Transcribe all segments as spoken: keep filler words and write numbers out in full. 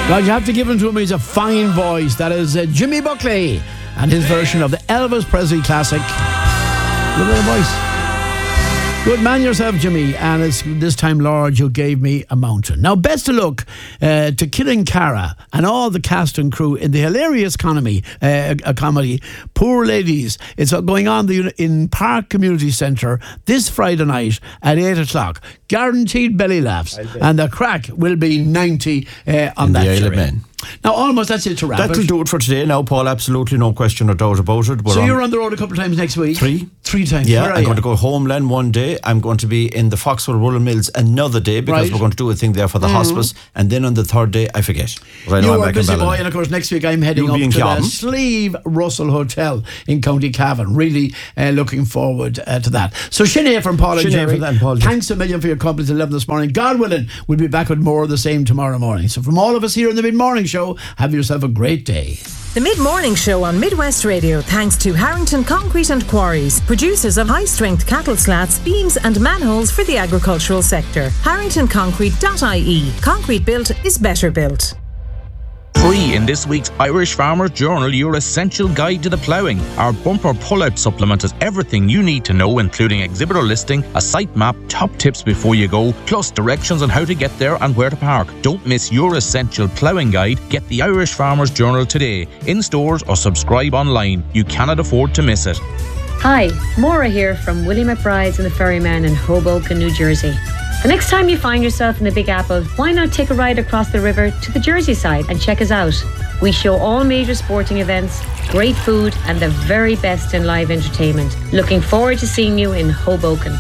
God, you have to give him to him. He's a fine voice. That is uh, Jimmy Buckley and his version of the Elvis Presley classic. Look at the voice. Good man yourself, Jimmy. And it's this time, Lord, you gave me a mountain. Now, best of luck uh, to Killing Cara and all the cast and crew in the hilarious comedy, uh, a comedy, Poor Ladies. It's going on the, in Park Community Centre this Friday night at eight o'clock. Guaranteed belly laughs. And the crack will be ninety uh, on in that the Isle of jury. Men. Now, almost that's it to wrap That'll it. do it for today now, Paul. Absolutely no question or doubt about it. We're so on you're on the road a couple of times next week? Three. Three times. Yeah, Where are I'm you? going to go Homeland one day. I'm going to be in the Foxwell Rolling Mills another day because Right. we're going to do a thing there for the Mm. hospice. And then on the third day, I forget. Right You now I'm are a back in busy boy, Ballina. and of course next week I'm heading You'll up be in to the Cavan. Slieve Russell Hotel in County Cavan. Really uh, looking forward uh, to that. So Sinead from Paul and Sinead Jerry, for that, Paul. thanks a million for your company at eleven this morning. God willing, we'll be back with more of the same tomorrow morning. So from all of us here in the Mid Morning Show, have yourself a great day. The Mid-Morning Show on Midwest Radio, thanks to Harrington Concrete and Quarries, producers of high-strength cattle slats, beams and manholes for the agricultural sector. harrington concrete dot I E. Concrete built is better built. Free in this week's Irish Farmer's Journal, your essential guide to the ploughing. Our bumper pull-out supplement has everything you need to know, including exhibitor listing, a site map, top tips before you go, plus directions on how to get there and where to park. Don't miss your essential ploughing guide. Get the Irish Farmer's Journal today, in stores or subscribe online. You cannot afford to miss it. Hi, Maura here from Willie McBride's and the Ferryman in Hoboken, New Jersey. The next time you find yourself in the Big Apple, why not take a ride across the river to the Jersey side and check us out? We show all major sporting events, great food and the very best in live entertainment. Looking forward to seeing you in Hoboken.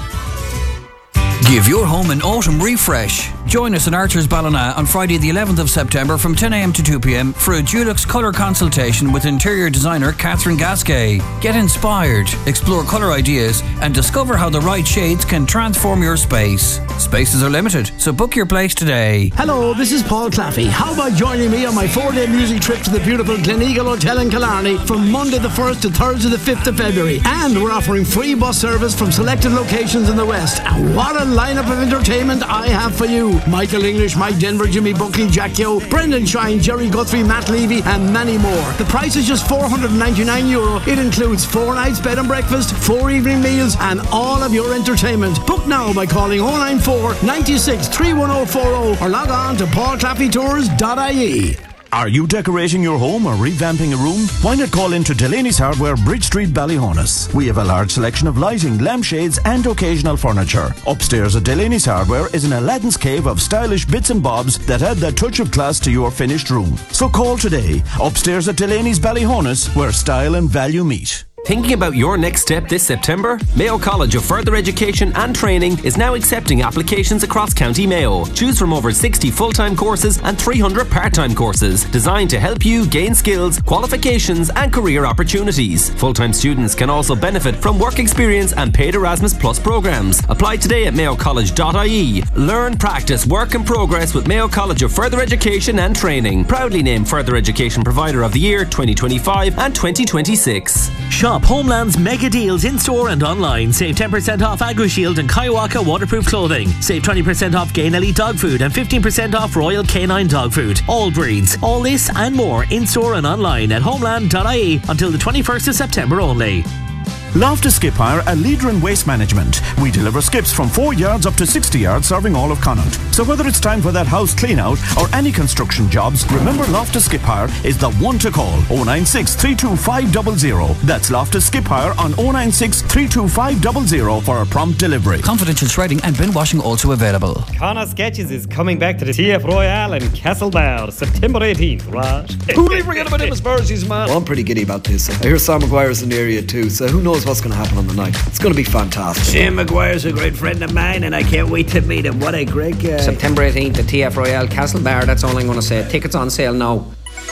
Give your home an autumn refresh. Join us in Archer's Ballina on Friday the eleventh of September from ten a.m. to two p.m. for a Dulux colour consultation with interior designer Catherine Gasquet. Get inspired, explore colour ideas and discover how the right shades can transform your space. Spaces are limited, so book your place today. Hello, this is Paul Claffey. How about joining me on my four-day music trip to the beautiful Gleneagle Hotel in Killarney from Monday the first to Thursday the fifth of February. And we're offering free bus service from selected locations in the West. And what a lineup of entertainment I have for you. Michael English, Mike Denver, Jimmy Buckley, Jack Yo, Brendan Shine, Jerry Guthrie, Matt Levy and many more. The price is just four hundred ninety-nine euro. It includes four nights bed and breakfast, four evening meals and all of your entertainment. Book now by calling oh nine four, nine six, three one oh four oh or log on to paul claffey tours dot I E. Are you decorating your home or revamping a room? Why not call into Delaney's Hardware, Bridge Street, Ballyhonus? We have a large selection of lighting, lampshades and occasional furniture. Upstairs at Delaney's Hardware is an Aladdin's cave of stylish bits and bobs that add that touch of class to your finished room. So call today. Upstairs at Delaney's Ballyhonus, where style and value meet. Thinking about your next step this September? Mayo College of Further Education and Training is now accepting applications across County Mayo. Choose from over sixty full-time courses and three hundred part-time courses designed to help you gain skills, qualifications and career opportunities. Full-time students can also benefit from work experience and paid Erasmus Plus programs. Apply today at mayo college dot I E. Learn, practice, work and progress with Mayo College of Further Education and Training. Proudly named Further Education Provider of the Year twenty twenty-five and twenty twenty-six. Shop Homeland's mega deals in-store and online. Save ten percent off AgriShield and Kaiwaka waterproof clothing. Save twenty percent off Gain Elite dog food and fifteen percent off Royal Canine dog food. All breeds. All this and more in-store and online at homeland dot I E until the twenty-first of September only. Loftus Skip Hire, a leader in waste management. We deliver skips from four yards up to sixty yards, serving all of Connaught. So whether it's time for that house clean out or any construction jobs, remember Loftus Skip Hire is the one to call. oh nine six, three two five zero zero. That's Loftus Skip Hire on oh nine six, three two five zero zero for a prompt delivery. Confidential shredding and bin washing also available. Connaught Sketches is coming back to the T F Royale in Castlebar, September eighteenth, right? Who do you forget about him as Sparsies, man? Well, I'm pretty giddy about this. I hear Sam Maguire's in the area too, so who knows what's going to happen on the night. It's going to be fantastic. Sam Maguire's a great friend of mine and I can't wait to meet him. What a great guy. September eighteenth at T F Royale Castlebar, that's all I'm going to say. Tickets on sale now.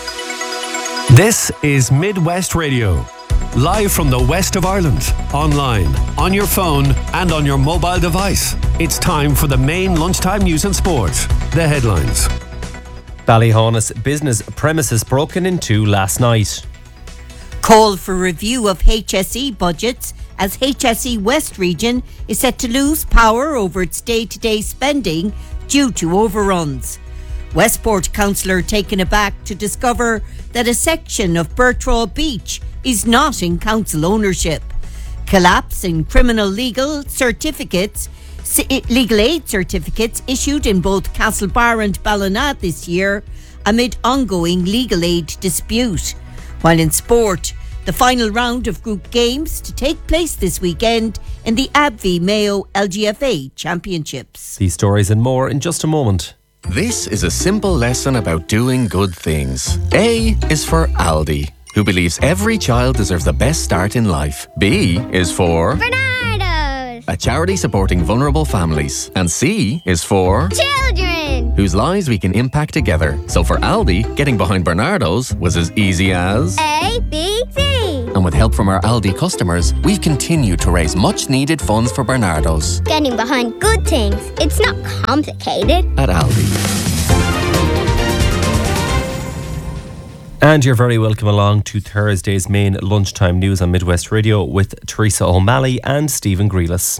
This is Midwest Radio. Live from the west of Ireland, online, on your phone and on your mobile device. It's time for the main lunchtime news and sport. The headlines. Ballyhonus business premises broken in two last night. Call for review of H S E budgets as H S E West Region is set to lose power over its day-to-day spending due to overruns. Westport councillor taken aback to discover that a section of Bertraw Beach is not in council ownership. Collapse in criminal legal certificates, legal aid certificates issued in both Castlebar and Ballina this year amid ongoing legal aid dispute. While in sport, the final round of group games to take place this weekend in the A B V Mayo L G F A Championships. These stories and more in just a moment. This is a simple lesson about doing good things. A is for Aldi, who believes every child deserves the best start in life. B is for Bernardo's, a charity supporting vulnerable families. And C is for children, whose lives we can impact together. So for Aldi, getting behind Bernardo's was as easy as A, B, C. And with help from our Aldi customers, we've continued to raise much needed funds for Bernardo's. Getting behind good things, it's not complicated. At Aldi. And you're very welcome along to Thursday's main lunchtime news on Midwest Radio with Teresa O'Malley and Stephen Grealis.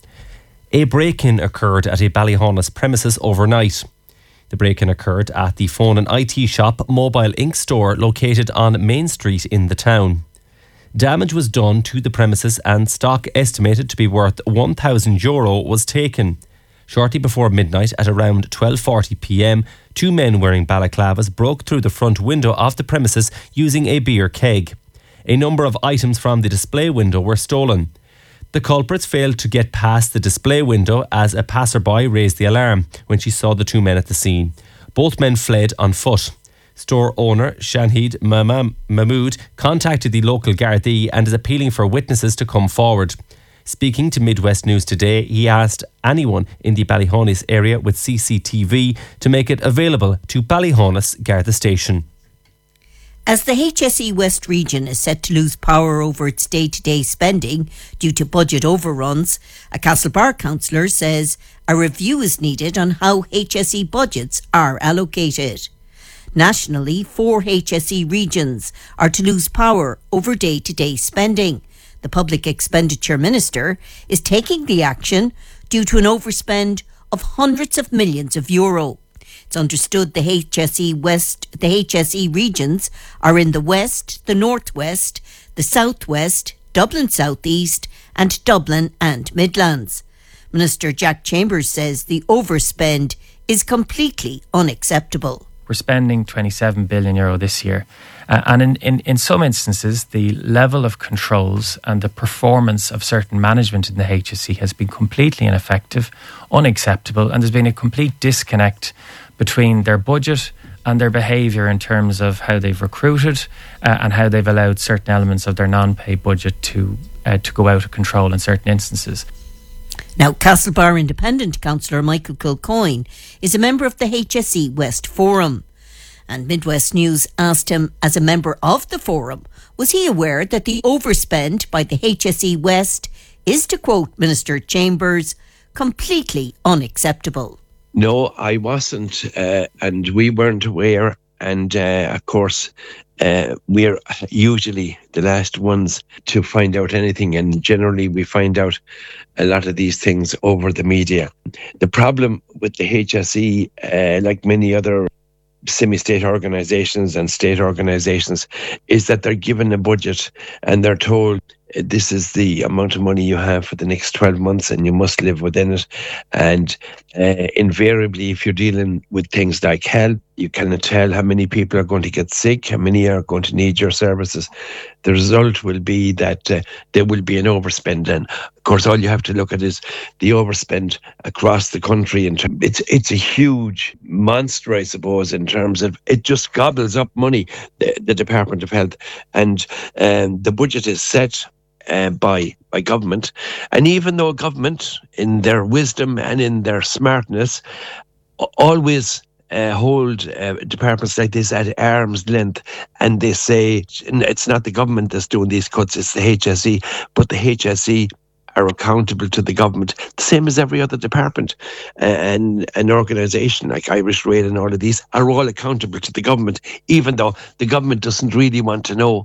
A break-in occurred at a Ballyhonus premises overnight. The break-in occurred at the phone and I T shop Mobile Ink store located on Main Street in the town. Damage was done to the premises and stock estimated to be worth one thousand euro was taken. Shortly before midnight at around twelve forty p m, two men wearing balaclavas broke through the front window of the premises using a beer keg. A number of items from the display window were stolen. The culprits failed to get past the display window as a passerby raised the alarm when she saw the two men at the scene. Both men fled on foot. Store owner Shahid Mahmood contacted the local Gardaí and is appealing for witnesses to come forward. Speaking to Midwest News Today, he asked anyone in the Ballyhonus area with C C T V to make it available to Ballyhonus Garda Station. As the H S E West region is set to lose power over its day-to-day spending due to budget overruns, a Castlebar councillor says a review is needed on how H S E budgets are allocated. Nationally, four H S E regions are to lose power over day-to-day spending. The Public Expenditure Minister is taking the action due to an overspend of hundreds of millions of euro. It's understood the H S E West, the H S E regions are in the West, the Northwest, the Southwest, Dublin Southeast and Dublin and Midlands. Minister Jack Chambers says the overspend is completely unacceptable. We're spending twenty-seven billion euro this year. Uh, and in, in, in some instances, the level of controls and the performance of certain management in the H S E has been completely ineffective, unacceptable, and there's been a complete disconnect between their budget and their behaviour in terms of how they've recruited uh, and how they've allowed certain elements of their non-pay budget to uh, to go out of control in certain instances. Now, Castlebar Independent Councillor Michael Kilcoyne is a member of the H S E West Forum. And Midwest News asked him, as a member of the forum, was he aware that the overspend by the H S E West is, to quote Minister Chambers, completely unacceptable? No, I wasn't, uh, and we weren't aware. And uh, of course, uh, we're usually the last ones to find out anything, and generally we find out a lot of these things over the media. The problem with the H S E, uh, like many other semi-state organisations and state organisations, is that they're given a budget and they're told this is the amount of money you have for the next twelve months and you must live within it. And uh, invariably, if you're dealing with things like health, you cannot tell how many people are going to get sick, how many are going to need your services. The result will be that uh, there will be an overspend. And of course, all you have to look at is the overspend across the country. And it's it's a huge monster, I suppose, in terms of it just gobbles up money, the, the Department of Health. And um, the budget is set Uh, by by government, and even though government, in their wisdom and in their smartness, always uh, hold uh, departments like this at arm's length, and they say it's not the government that's doing these cuts, it's the H S E, but the H S E are accountable to the government, the same as every other department. Uh, and an organisation like Irish Rail and all of these are all accountable to the government, even though the government doesn't really want to know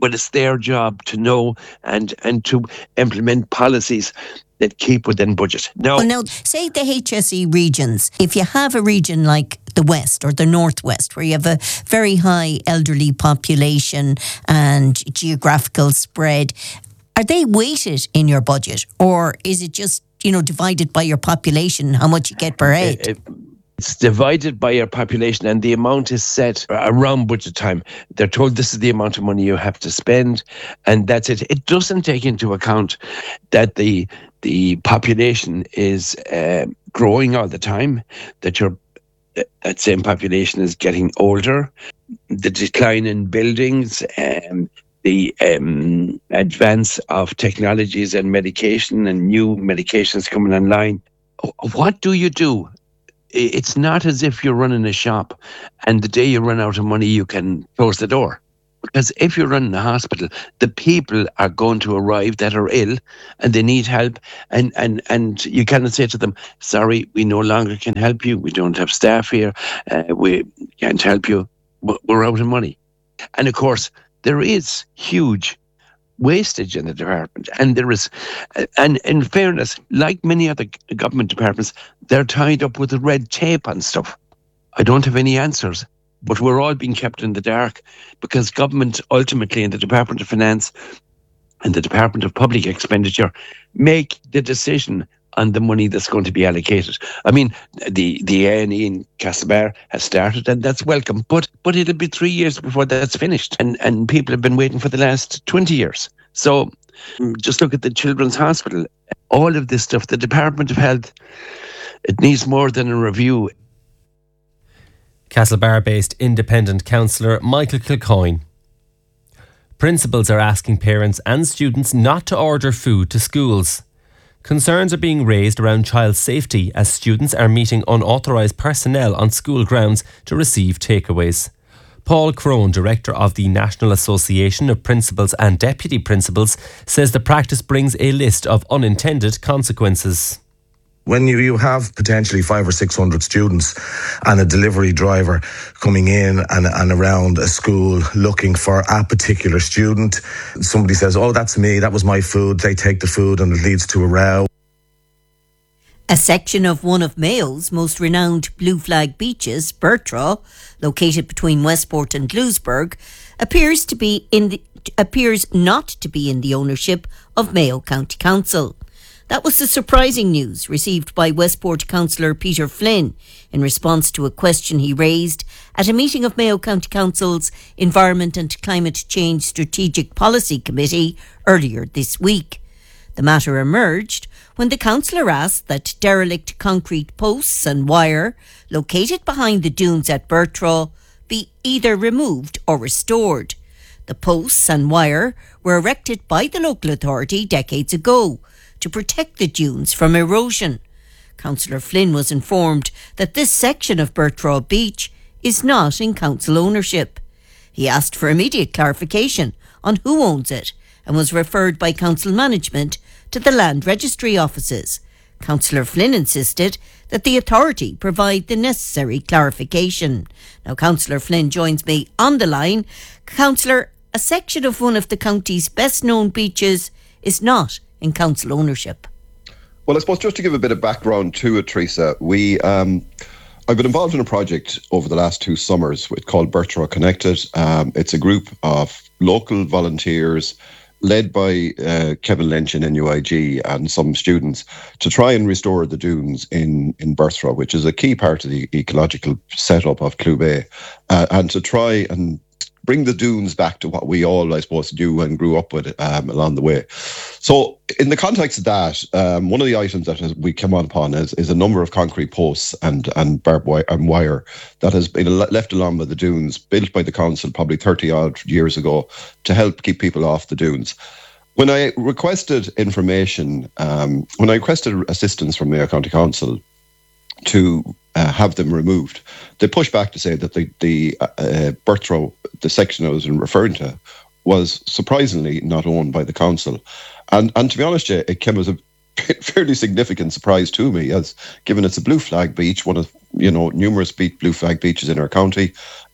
but it's their job to know and, and to implement policies that keep within budget. Now, well, now, say the H S E regions, if you have a region like the West or the Northwest, where you have a very high elderly population and geographical spread, are they weighted in your budget, or is it just, you know, divided by your population, how much you get per head? It, it, It's divided by your population, and the amount is set around budget time. They're told this is the amount of money you have to spend, and that's it. It doesn't take into account that the the population is uh, growing all the time, that your that same population is getting older, the decline in buildings, um, the um, advance of technologies and medication and new medications coming online. What do you do? It's not as if you're running a shop and the day you run out of money, you can close the door. Because if you're running a hospital, the people are going to arrive that are ill and they need help. And, and, and you cannot say to them, sorry, we no longer can help you. We don't have staff here. Uh, we can't help you. We're out of money. And of course, there is huge wastage in the department, and there is, and in fairness, like many other government departments, they're tied up with the red tape and stuff. I don't have any answers, but we're all being kept in the dark because government ultimately, in the Department of Finance and the Department of Public Expenditure, make the decision on the money that's going to be allocated. I mean, the the A and E in Castlebar has started, and that's welcome, but but it'll be three years before that's finished, and, and people have been waiting for the last twenty years. So just look at the Children's Hospital. All of this stuff, the Department of Health, it needs more than a review. Castlebar-based independent councillor Michael Kilcoyne. Principals are asking parents and students not to order food to schools. Concerns are being raised around child safety as students are meeting unauthorised personnel on school grounds to receive takeaways. Paul Crone, director of the National Association of Principals and Deputy Principals, says the practice brings a list of unintended consequences. When you, you have potentially five or six hundred students and a delivery driver coming in and, and around a school looking for a particular student, somebody says, oh, that's me, that was my food, they take the food, and it leads to a row. A section of one of Mayo's most renowned blue flag beaches, Bertraw, located between Westport and Louisburgh, appears to be in the, appears not to be in the ownership of Mayo County Council. That was the surprising news received by Westport councillor Peter Flynn in response to a question he raised at a meeting of Mayo County Council's Environment and Climate Change Strategic Policy Committee earlier this week. The matter emerged when the councillor asked that derelict concrete posts and wire located behind the dunes at Bertraw be either removed or restored. The posts and wire were erected by the local authority decades ago to protect the dunes from erosion. Councillor Flynn was informed that this section of Bertraw Beach is not in council ownership. He asked for immediate clarification on who owns it and was referred by council management to the land registry offices. Councillor Flynn insisted that the authority provide the necessary clarification. Now, Councillor Flynn joins me on the line. Councillor, a section of one of the county's best known beaches is not in council ownership. Well, I suppose just to give a bit of background to it, Teresa, we um, I've been involved in a project over the last two summers with, called Bertraw Connected. Um, it's a group of local volunteers led by uh, Kevin Lynch in N U I G and some students to try and restore the dunes in, in Bertraw, which is a key part of the ecological setup of Clew Bay, uh, and to try and bring the dunes back to what we all, I suppose, knew and grew up with um, along the way. So in the context of that, um, one of the items that we came on upon is, is a number of concrete posts and, and barbed wire, and wire that has been left along with the dunes, built by the council probably thirty odd years ago to help keep people off the dunes. When I requested information, um, when I requested assistance from Mayo County Council to uh, have them removed, they pushed back to say that the, the uh, Bertraw, the section I was referring to, was surprisingly not owned by the council. And and to be honest, it came as a fairly significant surprise to me, as given it's a blue flag beach, one of you know numerous blue flag beaches in our county.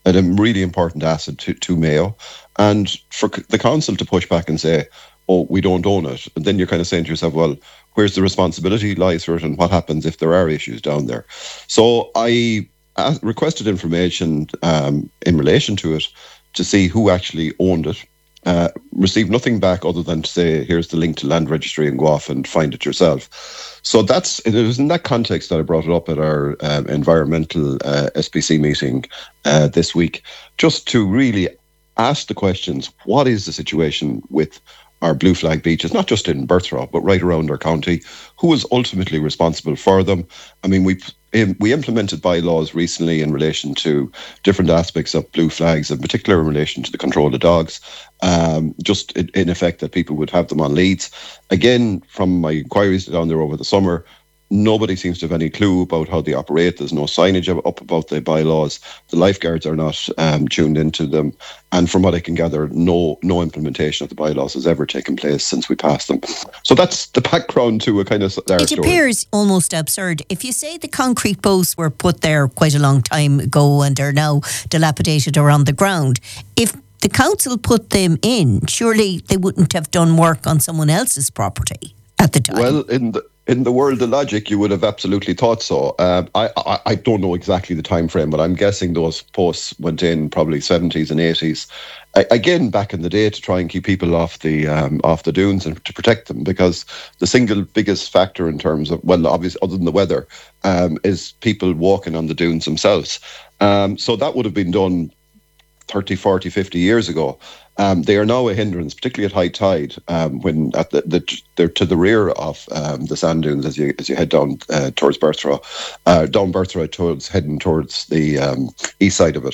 a really important asset to, to Mayo. And for the council to push back and say, oh, we don't own it, and then you're kind of saying to yourself, well, where's the responsibility lies for it, and what happens if there are issues down there? So I asked, requested information um, in relation to it to see who actually owned it. Uh, received nothing back other than to say, here's the link to land registry and go off and find it yourself. So that's it was in that context that I brought it up at our um, environmental uh, S P C meeting uh, this week, just to really ask the questions, what is the situation with our blue flag beaches, not just in Berthra, but right around our county? Who is ultimately responsible for them? I mean, we we implemented bylaws recently in relation to different aspects of blue flags, in particular in relation to the control of dogs, um, just in, in effect that people would have them on leads. Again, from my inquiries down there over the summer, nobody seems to have any clue about how they operate. There's no signage up about the bylaws. The lifeguards are not um, tuned into them. And from what I can gather, no no implementation of the bylaws has ever taken place since we passed them. So that's the background to a kind of our It story. appears almost absurd. If you say the concrete posts were put there quite a long time ago and are now dilapidated or on the ground, if the council put them in, surely they wouldn't have done work on someone else's property at the time. Well, in the in the world of logic, you would have absolutely thought so. Um, I, I I don't know exactly the time frame, but I'm guessing those posts went in probably seventies and eighties. I, again, back in the day, to try and keep people off the um, off the dunes and to protect them, because the single biggest factor in terms of, well, obviously other than the weather, um, is people walking on the dunes themselves. Um, so that would have been done thirty, forty, fifty years ago. Um, they are now a hindrance, particularly at high tide, um, when at the, the they're to the rear of um, the sand dunes as you as you head down uh, towards Berthra, uh, down Berthra towards heading towards the um, east side of it.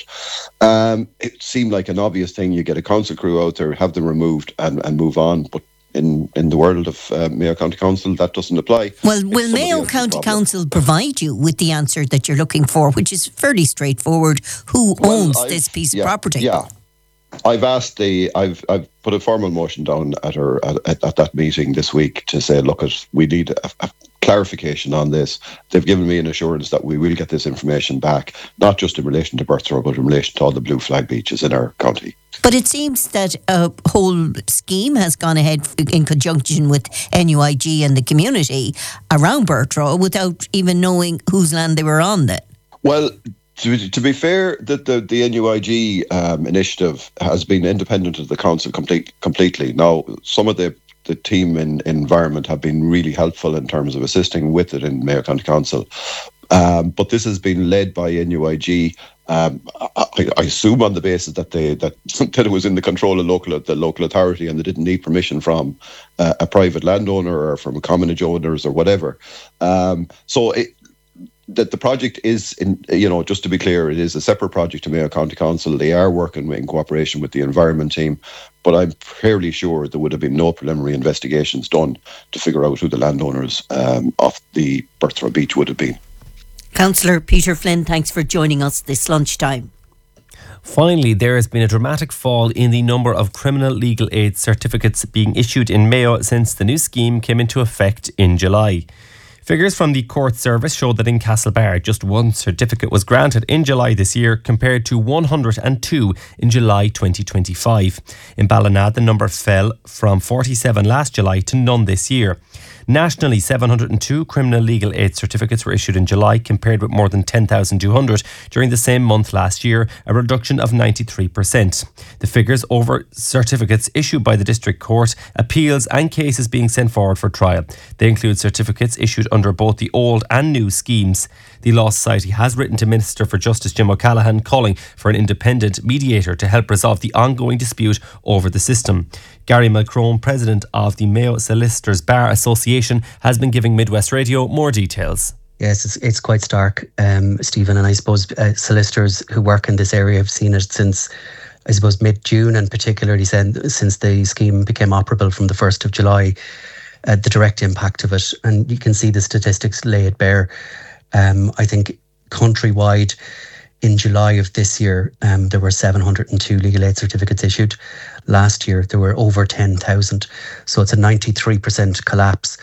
Um, it seemed like an obvious thing. You get a council crew out there, have them removed, and, and move on. But in, in the world of uh, Mayo County Council, that doesn't apply. Well, will Mayo County Council provide you with the answer that you're looking for, which is fairly straightforward? Who Well, owns I've- this piece yeah, of property? Yeah. I've asked the, I've I've put a formal motion down at our at, at that meeting this week to say, look, at we need a, a clarification on this. They've given me an assurance that we will get this information back, not just in relation to Berthra, but in relation to all the blue flag beaches in our county. But it seems that a whole scheme has gone ahead in conjunction with N U I G and the community around Berthra without even knowing whose land they were on then. Well, to, to be fair, that the, the N U I G um, initiative has been independent of the council complete, completely. Now, some of the, the team in, in environment have been really helpful in terms of assisting with it in Mayo County Council. Um, but this has been led by N U I G. Um, I, I assume on the basis that they that, that it was in the control of local the local authority and they didn't need permission from uh, a private landowner or from commonage owners or whatever. Um, so it, that the project is, in, you know, just to be clear, it is a separate project to Mayo County Council. They are working in cooperation with the environment team, but I'm fairly sure there would have been no preliminary investigations done to figure out who the landowners um, of the Berthra Beach would have been. Councillor Peter Flynn, thanks for joining us this lunchtime. Finally, there has been a dramatic fall in the number of criminal legal aid certificates being issued in Mayo since the new scheme came into effect in July. Figures from the court service show that in Castlebar, just one certificate was granted in July this year compared to one hundred two in July twenty twenty-five. In Ballina, the number fell from forty-seven last July to none this year. Nationally, seven hundred two criminal legal aid certificates were issued in July compared with more than ten thousand two hundred during the same month last year, a reduction of ninety-three percent. The figures over certificates issued by the District Court, appeals and cases being sent forward for trial. They include certificates issued under both the old and new schemes. The Law Society has written to Minister for Justice Jim O'Callaghan calling for an independent mediator to help resolve the ongoing dispute over the system. Gary Mulcrone, President of the Mayo Solicitors Bar Association, has been giving Midwest Radio more details. Yes, it's, it's quite stark, um, Stephen, and I suppose uh, solicitors who work in this area have seen it since, I suppose, mid-June, and particularly since the scheme became operable from the first of July, uh, the direct impact of it. And you can see the statistics lay it bare. Um, I think countrywide, in July of this year, um, there were seven hundred two legal aid certificates issued. Last year, there were over ten thousand. So it's a ninety-three percent collapse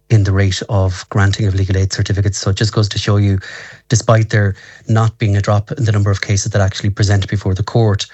in the rate of granting of legal aid certificates. So it just goes to show you, despite there not being a drop in the number of cases that actually present before the court,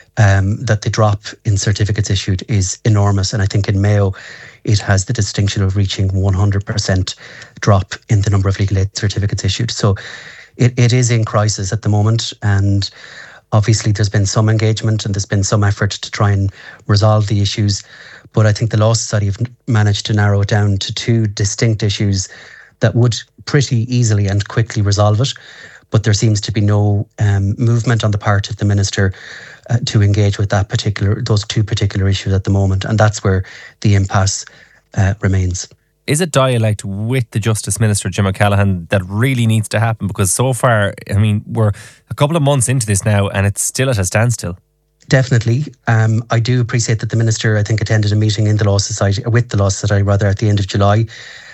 um, that the drop in certificates issued is enormous. And I think in Mayo, it has the distinction of reaching one hundred percent drop in the number of legal aid certificates issued. So it, it is in crisis at the moment. And obviously there's been some engagement and there's been some effort to try and resolve the issues. But I think the Law Society have managed to narrow it down to two distinct issues that would pretty easily and quickly resolve it. But there seems to be no um, movement on the part of the Minister uh, to engage with that particular, those two particular issues at the moment. And that's where the impasse uh, remains. Is it dialect with the Justice Minister, Jim O'Callaghan, that really needs to happen? Because so far, I mean, we're a couple of months into this now and it's still at a standstill. Definitely. Um, I do appreciate that the Minister, I think, attended a meeting in the Law Society, with the Law Society rather, at the end of July,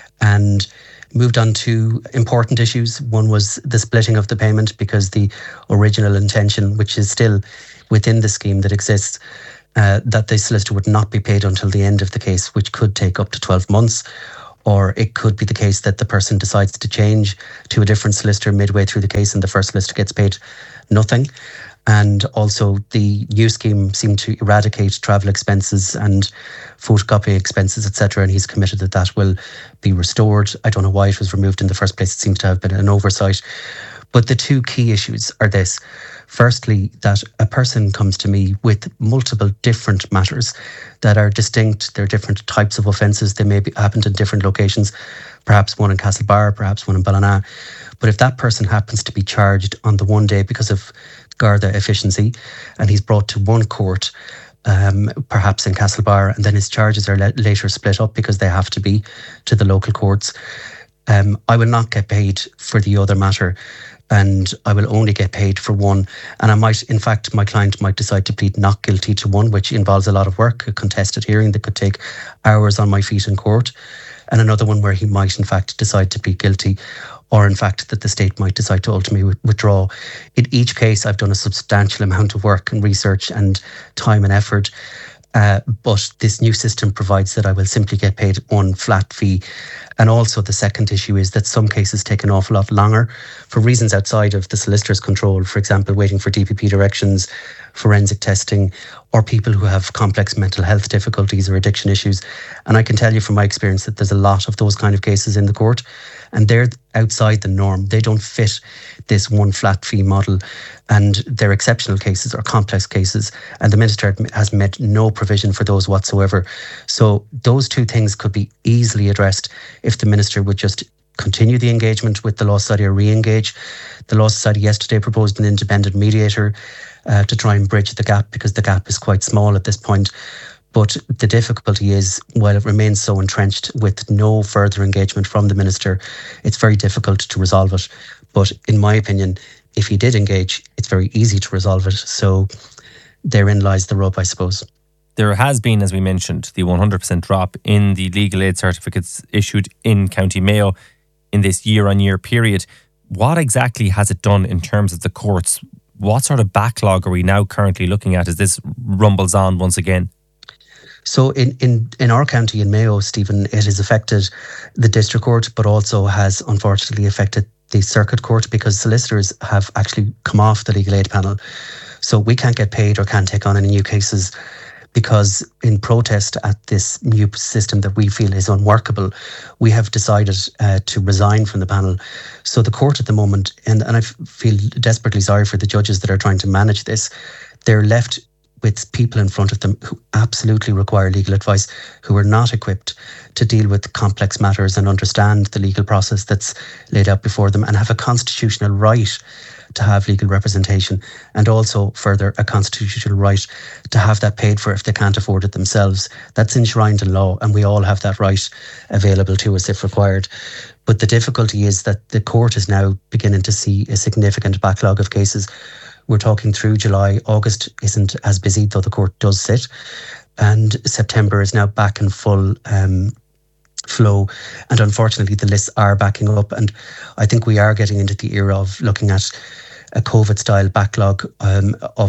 and moved on to important issues. One was the splitting of the payment, because the original intention, which is still within the scheme that exists, uh, that the solicitor would not be paid until the end of the case, which could take up to twelve months. Or it could be the case that the person decides to change to a different solicitor midway through the case and the first solicitor gets paid nothing. And also the new scheme seemed to eradicate travel expenses and photocopy expenses, et cetera. And he's committed that that will be restored. I don't know why it was removed in the first place. It seems to have been an oversight. But the two key issues are this. Firstly, that a person comes to me with multiple different matters that are distinct. They're different types of offences. They may be happened in different locations, perhaps one in Castlebar, perhaps one in Ballina. But if that person happens to be charged on the one day because of Garda efficiency, and he's brought to one court, um, perhaps in Castlebar, and then his charges are le- later split up because they have to be to the local courts, um, I will not get paid for the other matter, and I will only get paid for one. And I might, in fact, my client might decide to plead not guilty to one, which involves a lot of work, a contested hearing that could take hours on my feet in court, and another one where he might, in fact, decide to plead guilty, or in fact that the state might decide to ultimately withdraw. In each case, I've done a substantial amount of work and research and time and effort. Uh, but this new system provides that I will simply get paid one flat fee. And also the second issue is that some cases take an awful lot longer for reasons outside of the solicitor's control. For example, waiting for D P P directions, forensic testing, or people who have complex mental health difficulties or addiction issues. And I can tell you from my experience that there's a lot of those kind of cases in the court, and they're outside the norm. They don't fit this one flat fee model, and they're exceptional cases or complex cases, and the Minister has made no provision for those whatsoever. So those two things could be easily addressed if the Minister would just continue the engagement with the Law Society or re-engage. The Law Society yesterday proposed an independent mediator uh, to try and bridge the gap, because the gap is quite small at this point. But the difficulty is, while it remains so entrenched with no further engagement from the Minister, it's very difficult to resolve it. But in my opinion, if he did engage, it's very easy to resolve it. So therein lies the rub, I suppose. There has been, as we mentioned, the one hundred percent drop in the legal aid certificates issued in County Mayo in this year-on-year period. What exactly has it done in terms of the courts? What sort of backlog are we now currently looking at as this rumbles on once again? So in, in, in our county, in Mayo, Stephen, it has affected the district court, but also has unfortunately affected the circuit court, because solicitors have actually come off the legal aid panel. So we can't get paid or can't take on any new cases, because in protest at this new system that we feel is unworkable, we have decided uh, to resign from the panel. So the court at the moment, and, and I feel desperately sorry for the judges that are trying to manage this, they're left with people in front of them who absolutely require legal advice, who are not equipped to deal with complex matters and understand the legal process that's laid out before them, and have a constitutional right to have legal representation, and also further a constitutional right to have that paid for if they can't afford it themselves. That's enshrined in law, and we all have that right available to us if required. But the difficulty is that the court is now beginning to see a significant backlog of cases. We're talking through July. August isn't as busy, though the court does sit. And September is now back in full um, flow. And unfortunately, the lists are backing up. And I think we are getting into the era of looking at a COVID-style backlog um, of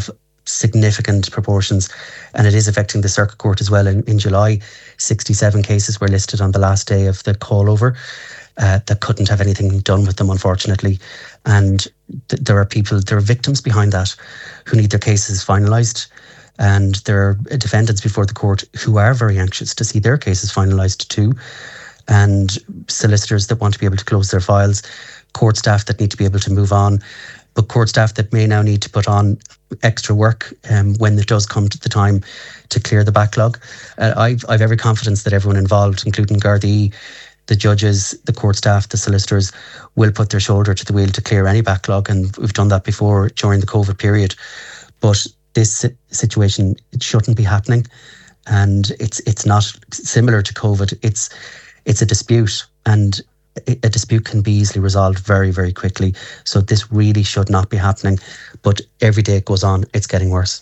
significant proportions, and it is affecting the Circuit Court as well. In, in July, sixty-seven cases were listed on the last day of the call over uh, that couldn't have anything done with them, unfortunately. And th- there are people, there are victims behind that who need their cases finalised. And there are defendants before the court who are very anxious to see their cases finalised too. And solicitors that want to be able to close their files, court staff that need to be able to move on, but court staff that may now need to put on extra work um, when it does come to the time to clear the backlog. Uh, I've, I've every confidence that everyone involved, including Gardaí, the judges, the court staff, the solicitors, will put their shoulder to the wheel to clear any backlog. And we've done that before during the COVID period. But this situation, it shouldn't be happening. And it's it's not similar to COVID. It's it's a dispute, and a dispute can be easily resolved very, very quickly. So this really should not be happening. But every day it goes on, it's getting worse.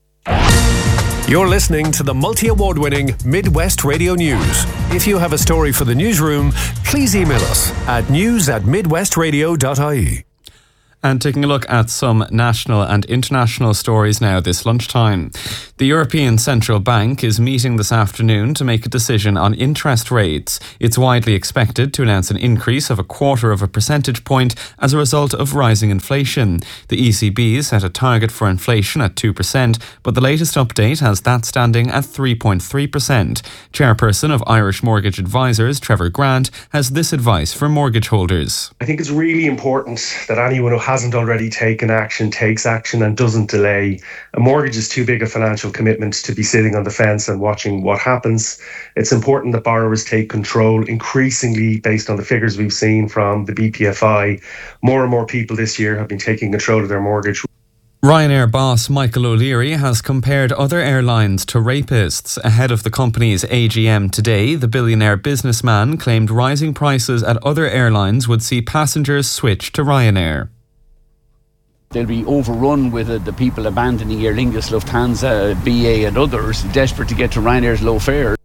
You're listening to the multi-award winning Midwest Radio News. If you have a story for the newsroom, please email us at news at midwestradio dot I E. And taking a look at some national and international stories now this lunchtime. The European Central Bank is meeting this afternoon to make a decision on interest rates. It's widely expected to announce an increase of a quarter of a percentage point as a result of rising inflation. The E C B set a target for inflation at two percent, but the latest update has that standing at three point three percent. Chairperson of Irish Mortgage Advisors, Trevor Grant, has this advice for mortgage holders. I think it's really important that anyone who hasn't already taken action takes action and doesn't delay. A mortgage is too big a financial commitment to be sitting on the fence and watching what happens. It's important that borrowers take control. Increasingly, based on the figures we've seen from the B P F I, more and more people this year have been taking control of their mortgage. Ryanair boss Michael O'Leary has compared other airlines to rapists. Ahead of the company's A G M today, the billionaire businessman claimed rising prices at other airlines would see passengers switch to Ryanair. They'll be overrun with uh, the people abandoning Aer Lingus, Lufthansa, B A and others, desperate to get to Ryanair's low fares.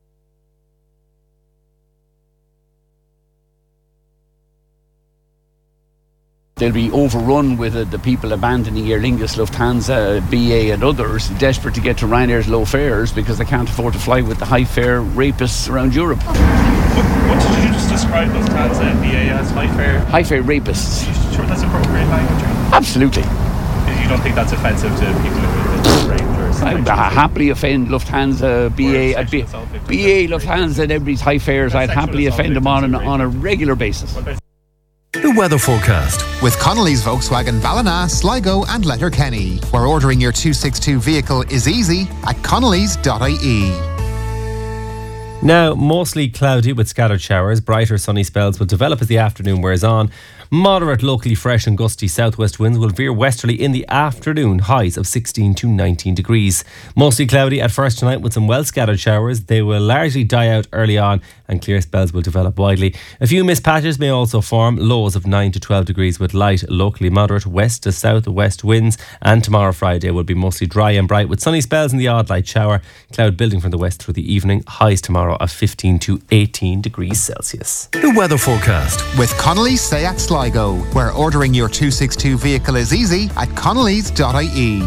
They'll be overrun with uh, the people abandoning Aer Lingus, Lufthansa, B A and others, desperate to get to Ryanair's low fares because they can't afford to fly with the high fare rapists around Europe. What, what did you just describe Lufthansa and B A as? High fare? High fare rapists. Are you sure that's appropriate language? Absolutely. You don't think that's offensive to people who are raped or something? I'd happily offend Lufthansa, B A, I'd be, B A, Lufthansa and everybody's high fares. I'd happily offend them on, an, on a regular basis. The weather forecast with Connolly's Volkswagen Ballina, Sligo and Letterkenny, where ordering your two sixty-two vehicle is easy at connellys dot I E. Now, mostly cloudy with scattered showers. Brighter sunny spells will develop as the afternoon wears on. Moderate, locally fresh and gusty southwest winds will veer westerly in the afternoon, highs of sixteen to nineteen degrees. Mostly cloudy at first tonight with some well scattered showers. They will largely die out early on and clear spells will develop widely. A few mist patches may also form, lows of nine to twelve degrees with light, locally moderate west to southwest winds. And tomorrow Friday will be mostly dry and bright with sunny spells and the odd light shower. Cloud building from the west through the evening, highs tomorrow of fifteen to eighteen degrees Celsius. The weather forecast with Connolly's Seat Sligo, where ordering your two sixty-two vehicle is easy at connellys dot I E.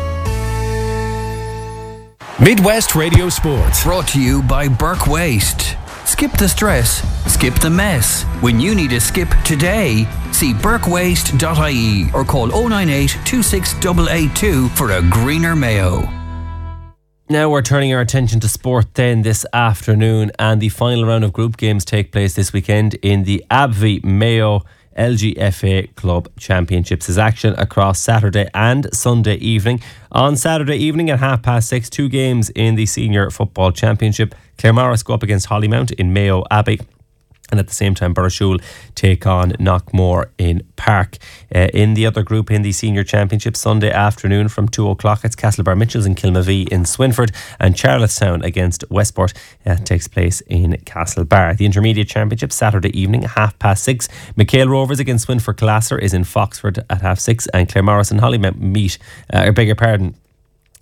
Midwest Radio Sports. Brought to you by Burke Waste. Skip the stress, skip the mess. When you need a skip today, see burke waste dot I E or call oh nine eight, two six eight eight two for a greener Mayo. Now we're turning our attention to sport then this afternoon, and the final round of group games take place this weekend in the A B V Mayo L G F A Club Championships. Is action across Saturday and Sunday evening. On Saturday evening at half past six, two games in the Senior Football Championship. Claremorris go up against Hollymount in Mayo Abbey. And at the same time, Burrishoole take on Knockmore in Park. Uh, in the other group in the Senior Championship, Sunday afternoon from two o'clock, it's Castlebar Mitchells in Kilmavee in Swinford, and Charlottetown against Westport uh, takes place in Castlebar. The Intermediate Championship, Saturday evening, half past six. McHale Rovers against Swinford Classer is in Foxford at half six, and Claremorris and Hollymount meet, uh, or beg your pardon,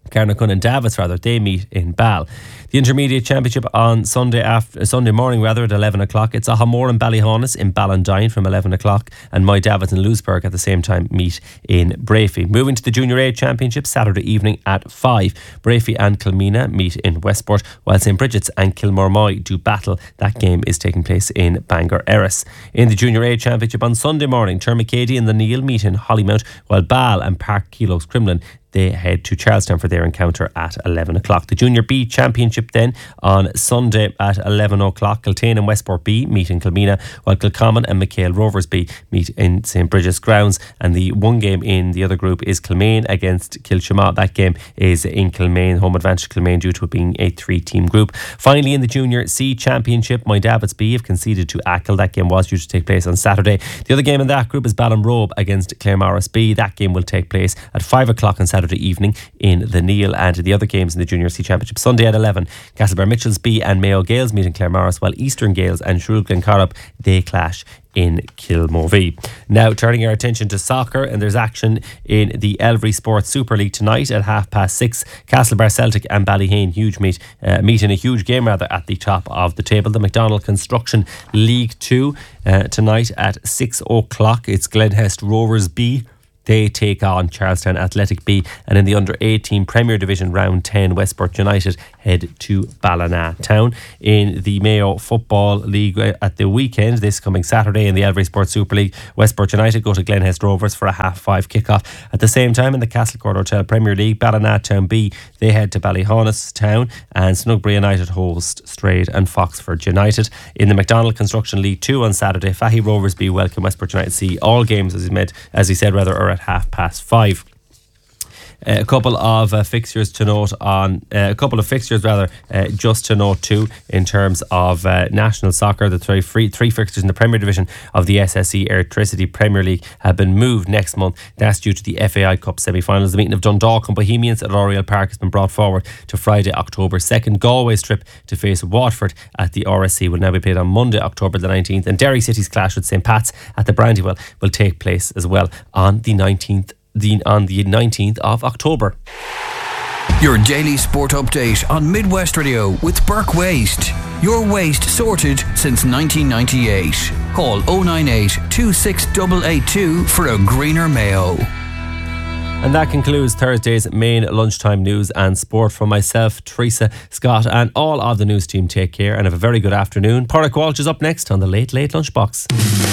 Carnarcon and Davos, rather, they meet in Ball. The Intermediate Championship on Sunday after Sunday morning rather at eleven o'clock. It's Ahamore and Ballyhaunis in Ballandine from eleven o'clock, and My Davos and Lewisburg at the same time meet in Brafey. Moving to the Junior A Championship Saturday evening at five. Brafey and Kilmena meet in Westport, while Saint Bridget's and Kilmormoy do battle. That game is taking place in Bangor Erris. In the Junior A Championship on Sunday morning, Termacady and the Neil meet in Hollymount, while Ball and Park Keelogs Crumlin they head to Charlestown for their encounter at eleven o'clock. The Junior B Championship then on Sunday at eleven o'clock. Kiltane and Westport B meet in Kilmena, while Kilcommon and McHale Rovers B meet in Saint Bridget's grounds. And the one game in the other group is Kilmaine against Kilshama. That game is in Kilmaine, home advantage Kilmaine due to it being a three-team group. Finally, in the Junior C Championship, My Davits B have conceded to Achill. That game was due to take place on Saturday. The other game in that group is Ballinrobe against Claremorris B. That game will take place at five o'clock on Saturday evening in the Neil. And the other games in the Junior C Championship Sunday at eleven, Castlebar Mitchells B and Mayo Gales meet in Claremorris, while Eastern Gales and Shrewd Glencorrib they clash in Kilmovee. Now turning our attention to soccer, and there's action in the Elvery Sports Super League tonight at half past six. Castlebar Celtic and Ballyhane huge meet uh, meet in a huge game rather at the top of the table. The McDonald Construction League two uh, tonight at six o'clock. It's Glenhest Rovers B. They take on Charlestown Athletic B. And in the under eighteen Premier Division round ten, Westport United head to Ballina Town. In the Mayo Football League at the weekend, this coming Saturday in the Elvery Sports Super League, Westport United go to Glenhest Rovers for a half five kickoff. At the same time in the Castlecourt Hotel Premier League, Ballina Town B, they head to Ballyhaunis Town, and Snugbury United host Strayed and Foxford United. In the McDonald Construction League two on Saturday, Fahy Rovers B welcome Westport United C. All games, as he made, as he said, rather, are at half past five. Uh, a couple of uh, fixtures to note on uh, a couple of fixtures rather uh, just to note too in terms of uh, national soccer. The three, three, three fixtures in the Premier Division of the S S E Electricity Premier League have been moved next month. That's due to the F A I Cup semi-finals. The meeting of Dundalk and Bohemians at Oriel Park has been brought forward to Friday, October second. Galway's trip to face Watford at the R S C will now be played on Monday, October the nineteenth, and Derry City's clash with Saint Pat's at the Brandywell will take place as well on the nineteenth The, on the nineteenth of October. Your daily sport update on Midwest Radio with Burke Waste. Your waste sorted since nineteen ninety-eight. Call oh nine eight, two six eight eight two for a greener Mayo. And that concludes Thursday's main lunchtime news and sport. From myself, Teresa, Scott and all of the news team, take care and have a very good afternoon. Pádraig Walsh is up next on the Late Late Lunchbox.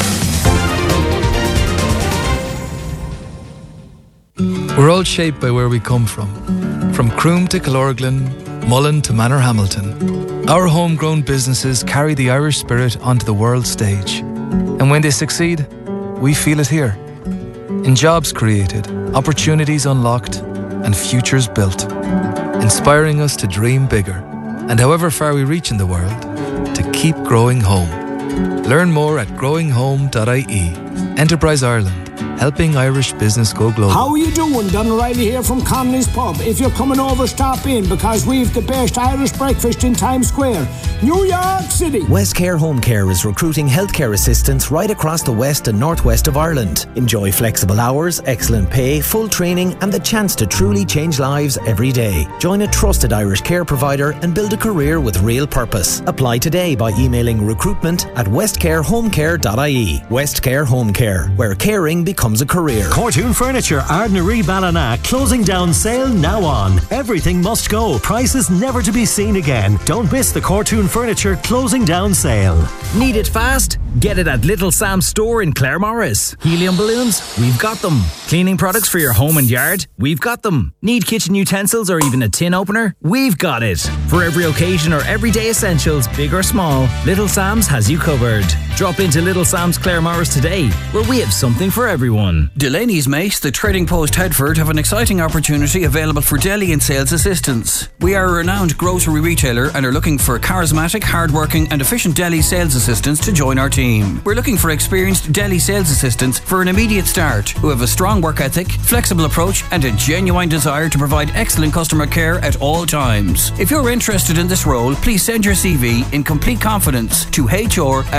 We're all shaped by where we come from. From Croom to Killorglin, Mullen to Manor Hamilton. Our homegrown businesses carry the Irish spirit onto the world stage. And when they succeed, we feel it here. In jobs created, opportunities unlocked, and futures built. Inspiring us to dream bigger. And however far we reach in the world, to keep growing home. Learn more at growing home dot I E. Enterprise Ireland. Helping Irish business go global. How are you doing? Don O'Reilly here from Connolly's Pub. If you're coming over, stop in because we've the best Irish breakfast in Times Square, New York City. Westcare Home Care is recruiting healthcare assistants right across the west and northwest of Ireland. Enjoy flexible hours, excellent pay, full training and the chance to truly change lives every day. Join a trusted Irish care provider and build a career with real purpose. Apply today by emailing recruitment at westcare home care dot I E. Westcare Home Care, where caring becomes a career. Cortoon Furniture, Ardnary Ballina, closing down sale now on. Everything must go. Prices never to be seen again. Don't miss the Cortoon Furniture closing down sale. Need it fast? Get it at Little Sam's store in Claremorris. Helium balloons? We've got them. Cleaning products for your home and yard? We've got them. Need kitchen utensils or even a tin opener? We've got it. For every occasion or everyday essentials, big or small, Little Sam's has you covered. Drop into Little Sam's Claremorris today, where we have something for everyone. Delaney's Mate, the Trading Post Headford, have an exciting opportunity available for deli and sales assistants. We are a renowned grocery retailer and are looking for charismatic, hardworking and efficient deli sales assistants to join our team. We're looking for experienced deli sales assistants for an immediate start who have a strong work ethic, flexible approach and a genuine desire to provide excellent customer care at all times. If you're interested in this role, please send your C V in complete confidence to H R at p k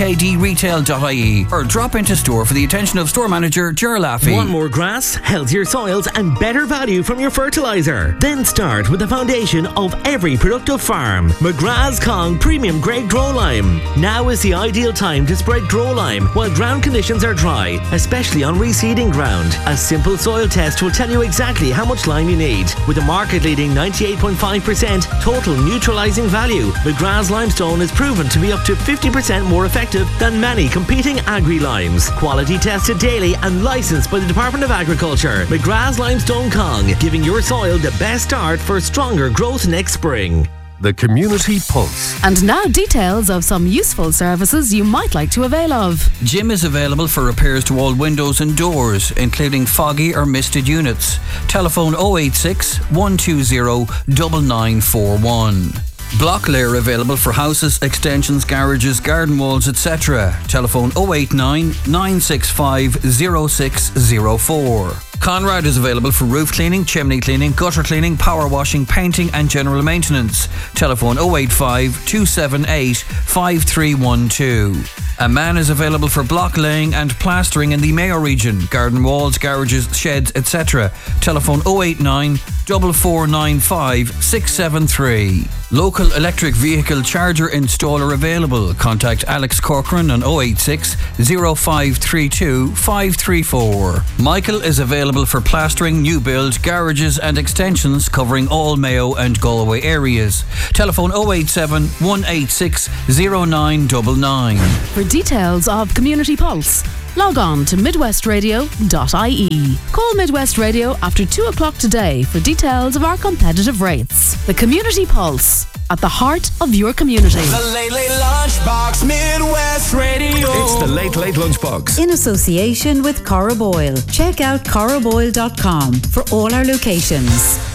k d retail dot i e or drop into store for the attention of store manager Ger Laffey. Want more grass, healthier soils and better value from your fertiliser? Then start with the foundation of every productive farm. McGrath's Kong Premium Grade Grow Lime. Now is the ideal time to spread Grow Lime while ground conditions are dry, especially on reseeding ground. A simple soil test will tell you exactly how much lime you need. With a market-leading ninety-eight point five percent total neutralising value, McGrath's Limestone is proven to be up to fifty percent more effective than many competing agri-limes. Quality tested daily and licensed by the Department of Agriculture. McGrath's Limestone Kong, giving your soil the best start for stronger growth next spring. The Community Pulse. And now details of some useful services you might like to avail of. Jim is available for repairs to all windows and doors, including foggy or misted units. Telephone oh eight six, one two zero, nine nine four one. Block layer available for houses, extensions, garages, garden walls, et cetera. Telephone oh eight nine, nine six five, oh six oh four. Conrad is available for roof cleaning, chimney cleaning, gutter cleaning, power washing, painting and general maintenance. Telephone oh eight five, two seven eight, five three one two. A man is available for block laying and plastering in the Mayo region, garden walls, garages, sheds, et cetera. Telephone oh eight nine, four four nine five, six seven three. Local electric vehicle charger installer available. Contact Alex Corcoran on oh eight six, oh five three two, five three four. Michael is available for plastering, new build, garages and extensions covering all Mayo and Galway areas. Telephone oh eight seven, one eight six, oh nine nine nine. For details of Community Pulse, log on to midwest radio dot i e. Call Midwest Radio after two o'clock today for details of our competitive rates. The Community Pulse, at the heart of your community. The Late Late Lunchbox, Midwest Radio. It's the Late Late Lunchbox. In association with Cora Boyle. Check out cora boyle dot com for all our locations.